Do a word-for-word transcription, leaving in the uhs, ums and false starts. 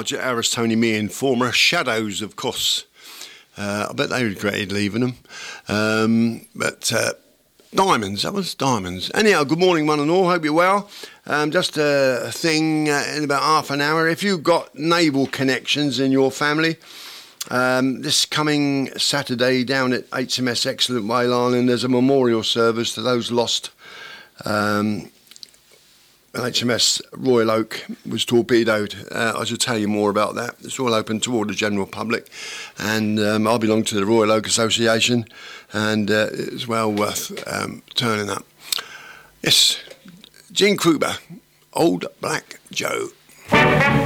Margaret, Harris, Tony Meehan, former Shadows, of course. Uh, I bet they regretted leaving them. Um, but uh, Diamonds, that was Diamonds. Anyhow, good morning, one and all. Hope you're well. Um, just a thing uh, in about half an hour. If you've got naval connections in your family, um, this coming Saturday down at H M S Excellent Whale Island, there's a memorial service to those lost. Um, H M S Royal Oak was torpedoed. Uh, I should tell you more about that. It's all open to all the general public, and um, I belong to the Royal Oak Association, and uh, it's well worth um, turning up. Yes, Gene Krupa, Old Black Joe.